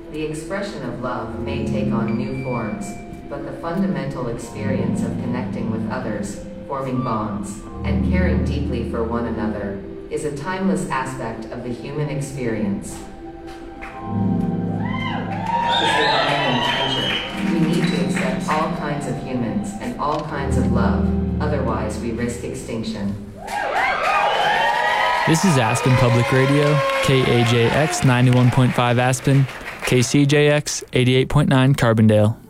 The expression of love may take on new forms, but the fundamental experience of connecting with others, forming bonds, and caring deeply for one another is a timeless aspect of the human experience. We need to accept all kinds of humans and all kinds of love, otherwise we risk extinction. This is Aspen Public Radio, KAJX 91.5 Aspen, KCJX 88.9 Carbondale.